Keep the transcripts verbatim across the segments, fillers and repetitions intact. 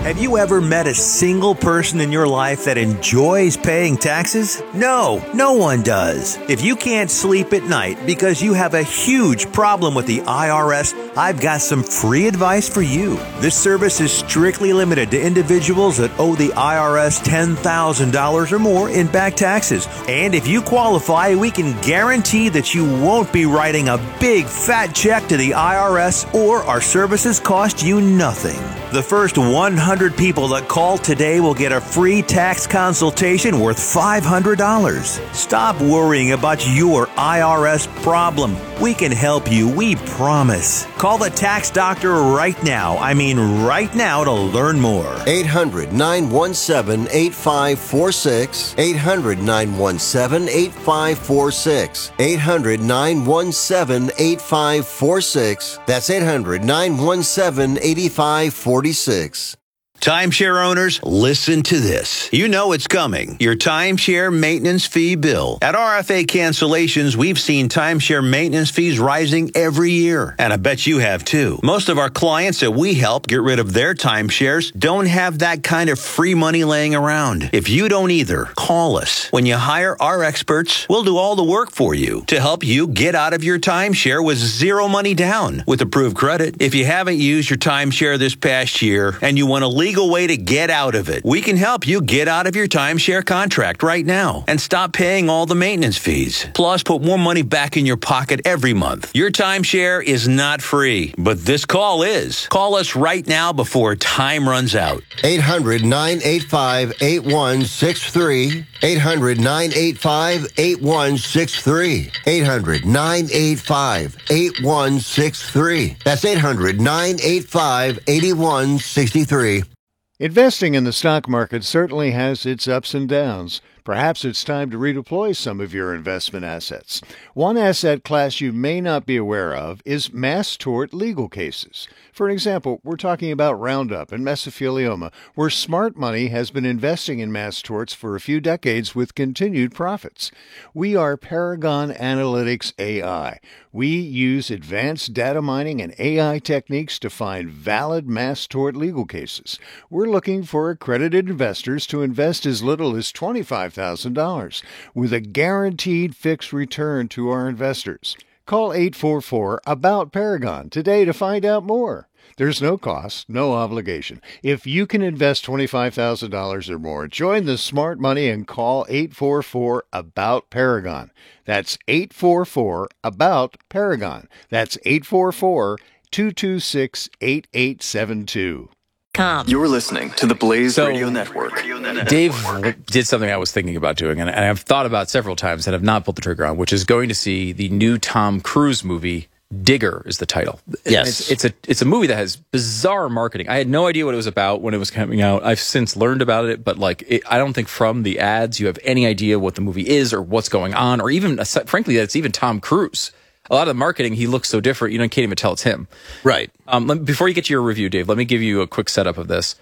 Have you ever met a single person in your life that enjoys paying taxes? No, no one does. If you can't sleep at night because you have a huge problem with the I R S, I've got some free advice for you. This service is strictly limited to individuals that owe the I R S ten thousand dollars or more in back taxes. And if you qualify, we can guarantee that you won't be writing a big fat check to the I R S, or our services cost you nothing. The first one hundred people that call today will get a free tax consultation worth five hundred dollars. Stop worrying about your I R S problem. We can help you, we promise. Call the tax doctor right now. I mean right now to learn more. eight hundred, nine one seven, eight five four six. eight hundred, nine one seven, eight five four six. eight hundred, nine one seven, eight five four six. That's eight hundred, nine one seven, eight five four six. Timeshare owners, listen to this. You know it's coming. Your timeshare maintenance fee bill. At R F A Cancellations, we've seen timeshare maintenance fees rising every year. And I bet you have too. Most of our clients that we help get rid of their timeshares don't have that kind of free money laying around. If you don't either, call us. When you hire our experts, we'll do all the work for you to help you get out of your timeshare with zero money down with approved credit. If you haven't used your timeshare this past year and you want to leave way to get out of it, we can help you get out of your timeshare contract right now and stop paying all the maintenance fees. Plus, put more money back in your pocket every month. Your timeshare is not free, but this call is. Call us right now before time runs out. eight hundred, nine eight five, eight one six three. eight hundred, nine eight five, eight one six three. eight hundred, nine eight five, eight one six three. That's eight hundred, nine eight five, eight one six three. Investing in the stock market certainly has its ups and downs. Perhaps it's time to redeploy some of your investment assets. One asset class you may not be aware of is mass tort legal cases. For example, we're talking about Roundup and mesothelioma, where smart money has been investing in mass torts for a few decades with continued profits. We are Paragon Analytics A I. We use advanced data mining and A I techniques to find valid mass tort legal cases. We're looking for accredited investors to invest as little as twenty-five thousand dollars with a guaranteed fixed return to our investors. Call eight four four, ABOUT Paragon today to find out more. There's no cost, no obligation. If you can invest twenty-five thousand dollars or more, join the smart money and call eight four four, ABOUT Paragon. That's eight four four, ABOUT Paragon. That's eight four four, two two six, eight eight seven two. You're listening to the Blaze so, Radio Network. Dave did something I was thinking about doing, and I've thought about several times and have not pulled the trigger on, which is going to see the new Tom Cruise movie. Digger is the title. Yes. It's, it's a it's a movie that has bizarre marketing. I had no idea what it was about when it was coming out. I've since learned about it, but like it, I don't think from the ads you have any idea what the movie is or what's going on, or even frankly that's even Tom Cruise. A lot of the marketing, he looks so different, you know, you can't even tell it's him. Right. Um, let, before you get to your review, Dave, let me give you a quick setup of this.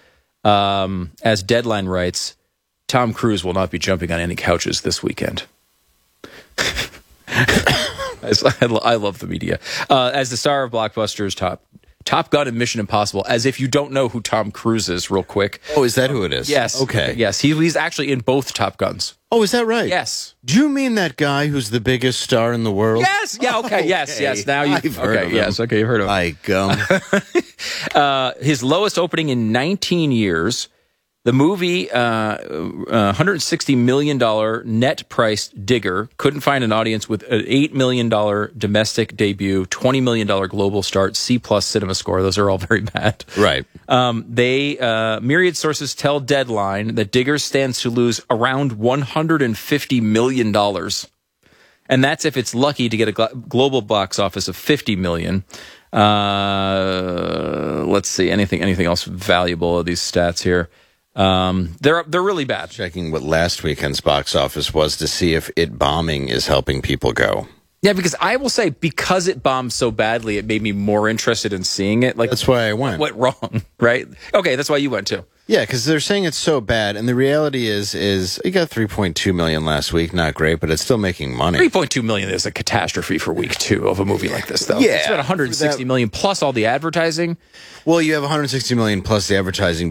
Um, as Deadline writes, Tom Cruise will not be jumping on any couches this weekend. I love the media. Uh, as the star of blockbusters Top Top Gun and Mission Impossible, as if you don't know who Tom Cruise is, real quick. Oh, is that who it is? Yes. Okay. Yes, he, he's actually in both Top Guns. Oh, is that right? Yes. Do you mean that guy who's the biggest star in the world? Yes. Yeah. Okay. okay. Yes. Yes. Now you've I've okay, heard of him. Yes. Okay. You've heard of him. Like, um... uh, his lowest opening in nineteen years. The movie, uh, uh, one hundred sixty million dollars net priced Digger, couldn't find an audience with an eight million dollars domestic debut, twenty million dollars global start, C plus cinema score. Those are all very bad. Right. Um, they, uh, myriad sources tell Deadline that Digger stands to lose around one hundred fifty million dollars. And that's if it's lucky to get a gl- global box office of fifty million dollars. Uh, let's see, anything, anything else valuable of these stats here? Um, they're they're really bad. Checking what last weekend's box office was to see if it bombing is helping people go. Yeah, because I will say, because it bombed so badly, it made me more interested in seeing it. Like, that's why I went. What went wrong, right? Okay, that's why you went too. Yeah, because they're saying it's so bad, and the reality is, is you got three point two million last week. Not great, but it's still making money. three point two million is a catastrophe for week two of a movie like this, though. Yeah, it's about one hundred sixty million plus all the advertising. Well, you have one hundred sixty million plus the advertising.